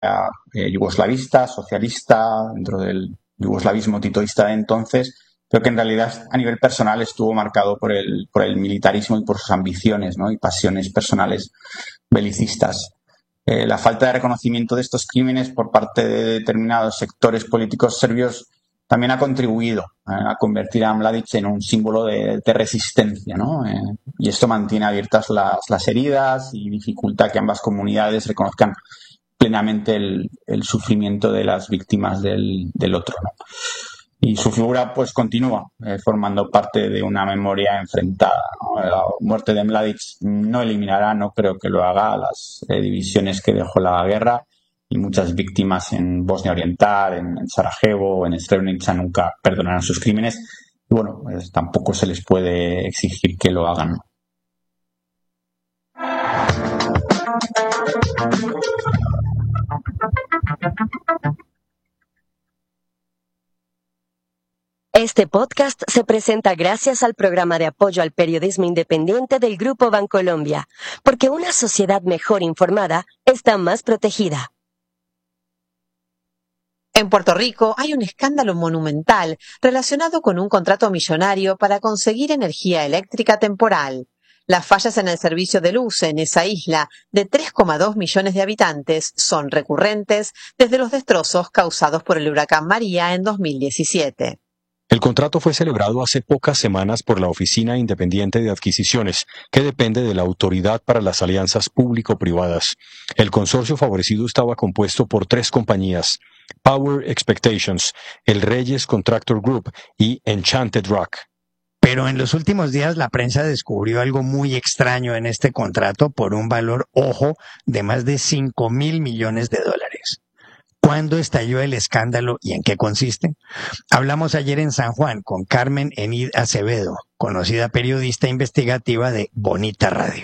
yugoslavista, socialista, dentro del yugoslavismo titoísta de entonces, pero que en realidad a nivel personal estuvo marcado por el militarismo y por sus ambiciones, ¿no? Y pasiones personales belicistas. La falta de reconocimiento de estos crímenes por parte de determinados sectores políticos serbios también ha contribuido a convertir a Mladic en un símbolo de resistencia, ¿no? Y esto mantiene abiertas las heridas y dificulta que ambas comunidades reconozcan plenamente el sufrimiento de las víctimas del otro, ¿no? Y su figura pues continúa formando parte de una memoria enfrentada, ¿no? La muerte de Mladic no eliminará, no creo que lo haga, las divisiones que dejó la guerra, y muchas víctimas en Bosnia Oriental, en Sarajevo, en Srebrenica nunca perdonarán sus crímenes. Y bueno, pues tampoco se les puede exigir que lo hagan, ¿no? Este podcast se presenta gracias al programa de apoyo al periodismo independiente del Grupo Bancolombia, porque una sociedad mejor informada está más protegida. En Puerto Rico hay un escándalo monumental relacionado con un contrato millonario para conseguir energía eléctrica temporal. Las fallas en el servicio de luz en esa isla de 3,2 millones de habitantes son recurrentes desde los destrozos causados por el huracán María en 2017. El contrato fue celebrado hace pocas semanas por la Oficina Independiente de Adquisiciones, que depende de la Autoridad para las Alianzas Público-Privadas. El consorcio favorecido estaba compuesto por 3 compañías: Power Expectations, el Reyes Contractor Group y Enchanted Rock. Pero en los últimos días la prensa descubrió algo muy extraño en este contrato por un valor, ojo, de más de $5,000 millones. ¿Cuándo estalló el escándalo y en qué consiste? Hablamos ayer en San Juan con Carmen Enid Acevedo, conocida periodista investigativa de Bonita Radio.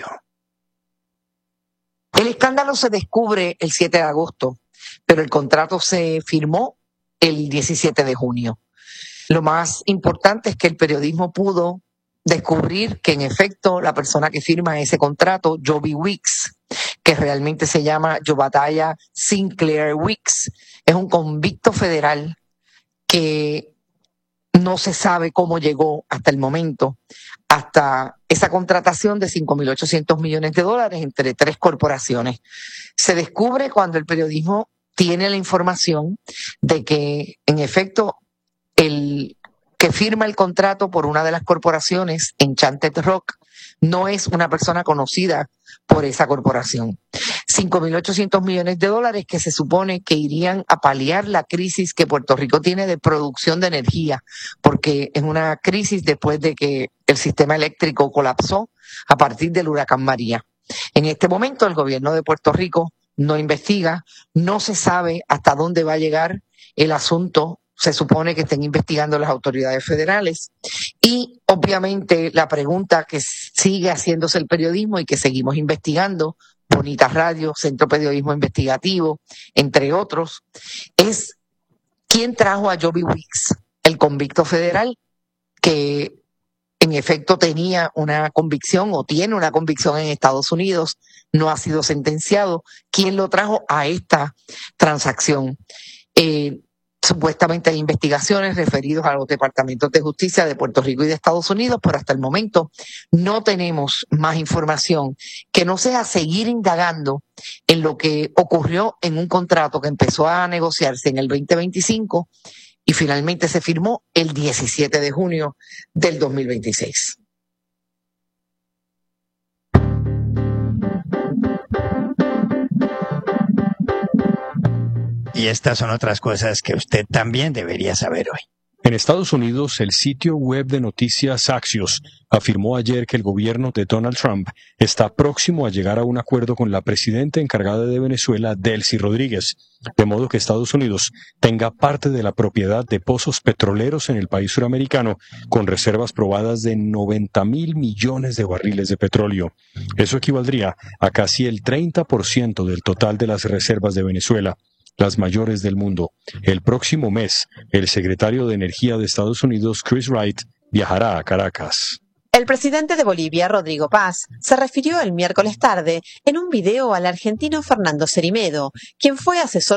El escándalo se descubre el 7 de agosto, pero el contrato se firmó el 17 de junio. Lo más importante es que el periodismo pudo descubrir que en efecto la persona que firma ese contrato, Joby Weeks, que realmente se llama Jobadiah Sinclair Weeks, es un convicto federal que no se sabe cómo llegó hasta el momento, hasta esa contratación de $5,800 millones entre 3 corporaciones. Se descubre cuando el periodismo tiene la información de que, en efecto, el que firma el contrato por una de las corporaciones, Enchanted Rock, no es una persona conocida por esa corporación. $5,800 millones que se supone que irían a paliar la crisis que Puerto Rico tiene de producción de energía, porque es una crisis después de que el sistema eléctrico colapsó a partir del huracán María. En este momento el gobierno de Puerto Rico no investiga, no se sabe hasta dónde va a llegar el asunto. Se supone que estén investigando las autoridades federales y obviamente la pregunta que sigue haciéndose el periodismo y que seguimos investigando, Bonita Radio, Centro Periodismo Investigativo, entre otros, es ¿quién trajo a Joby Weeks, el convicto federal que en efecto tenía una convicción o tiene una convicción en Estados Unidos, no ha sido sentenciado? ¿Quién lo trajo a esta transacción? Supuestamente hay investigaciones referidas a los departamentos de justicia de Puerto Rico y de Estados Unidos, pero hasta el momento no tenemos más información que no sea seguir indagando en lo que ocurrió en un contrato que empezó a negociarse en el 2025 y finalmente se firmó el 17 de junio del 2026. Y estas son otras cosas que usted también debería saber hoy. En Estados Unidos, el sitio web de noticias Axios afirmó ayer que el gobierno de Donald Trump está próximo a llegar a un acuerdo con la presidenta encargada de Venezuela, Delcy Rodríguez, de modo que Estados Unidos tenga parte de la propiedad de pozos petroleros en el país suramericano, con reservas probadas de 90,000 millones de barriles de petróleo. Eso equivaldría a casi el 30% del total de las reservas de Venezuela, las mayores del mundo. El próximo mes, el secretario de Energía de Estados Unidos, Chris Wright, viajará a Caracas. El presidente de Bolivia, Rodrigo Paz, se refirió el miércoles tarde en un video al argentino Fernando Cerimedo, quien fue asesor